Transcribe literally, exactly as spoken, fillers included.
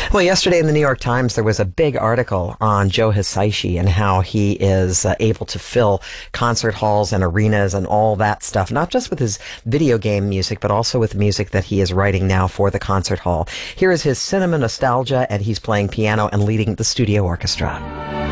Well, yesterday in the New York Times, there was a big article on Joe Hisaishi and how he is uh, able to fill concert halls and arenas and all that stuff, not just with his video game music, but also with music that he is writing now for the concert hall. Here is his cinema nostalgia, and he's playing piano and leading the studio orchestra.